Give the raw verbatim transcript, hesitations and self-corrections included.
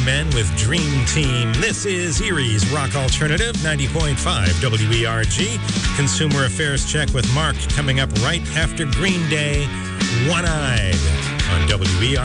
Men with Dream Team. This is Erie's Rock Alternative, ninety point five W E R G. Consumer Affairs Check with Mark coming up right after Green Day, One-Eyed on W E R G.